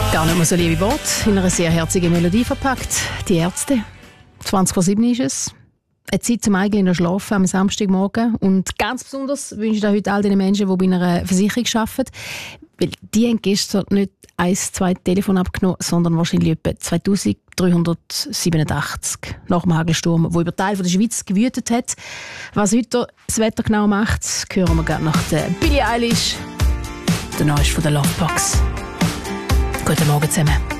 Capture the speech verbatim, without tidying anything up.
Gar nicht mehr so liebe Worte, in einer sehr herzigen Melodie verpackt. Die Ärzte. zwanzig vor sieben ist es. Eine Zeit zum eigenen Schlafen am Samstagmorgen. Und ganz besonders wünsche ich das heute all den Menschen, die bei einer Versicherung arbeiten. Weil die haben gestern nicht ein, zwei Telefone abgenommen, sondern wahrscheinlich etwa zweitausenddreihundertsiebenundachtzig nach dem Hagelsturm, der über Teile der Schweiz gewütet hat. Was heute das Wetter genau macht, hören wir gerne nach der Billie Eilish. Der Neueste von der Lovebox. Guten Morgen zusammen.